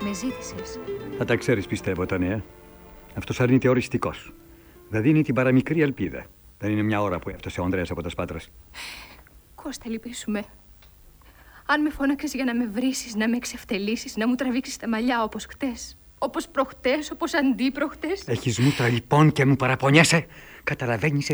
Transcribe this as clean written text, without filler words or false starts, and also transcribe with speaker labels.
Speaker 1: Με ζήτησες.
Speaker 2: Θα τα ξέρεις, πιστεύω, Τόνια. Αυτός αρνείται οριστικός. Δεν δίνει την παραμικρή ελπίδα. Δεν είναι μια ώρα που έφτασε ο Ανδρέας από τα Σπάτρας.
Speaker 1: Κώστα, λυπήσου. Αν με φώναξες για να με βρίσεις, να με εξευτελίσεις, να μου τραβήξεις τα μαλλιά όπως χτες, όπως προχτές, όπως αντίπροχτες.
Speaker 2: Έχεις μούτρα λοιπόν και μου παραπονιέσαι. Καταλαβαίνεις